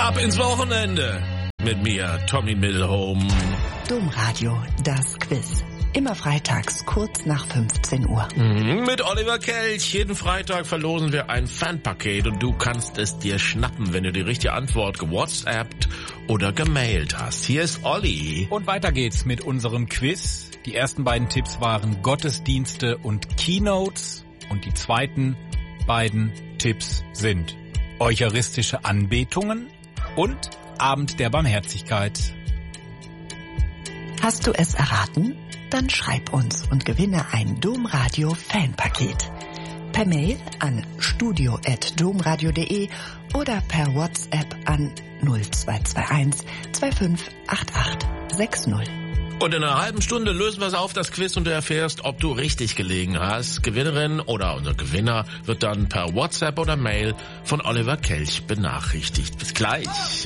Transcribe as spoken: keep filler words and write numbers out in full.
Ab ins Wochenende mit mir, Tommy Milholm. Domradio, das Quiz. Immer freitags, kurz nach fünfzehn Uhr. Mhm, mit Oliver Kelch. Jeden Freitag verlosen wir ein Fanpaket und du kannst es dir schnappen, wenn du die richtige Antwort gewhatsappt oder gemailt hast. Hier ist Olli. Und weiter geht's mit unserem Quiz. Die ersten beiden Tipps waren Gottesdienste und Keynotes. Und die zweiten beiden Tipps sind eucharistische Anbetungen und Abend der Barmherzigkeit. Hast du es erraten? Dann schreib uns und gewinne ein Domradio Fanpaket. Per Mail an studio at domradio punkt de oder per WhatsApp an null zwei zwei eins zwei fünf acht acht sechs null. Und in einer halben Stunde lösen wir es auf, das Quiz, und du erfährst, ob du richtig gelegen hast. Gewinnerin oder unser Gewinner wird dann per WhatsApp oder Mail von Oliver Kelch benachrichtigt. Bis gleich.